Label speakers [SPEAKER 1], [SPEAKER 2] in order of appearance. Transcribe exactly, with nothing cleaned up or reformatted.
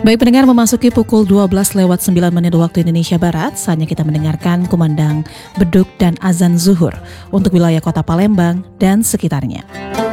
[SPEAKER 1] Baik pendengar, memasuki pukul dua belas lewat sembilan menit waktu Indonesia Barat, saatnya kita mendengarkan kumandang beduk dan azan zuhur untuk wilayah kota Palembang dan sekitarnya.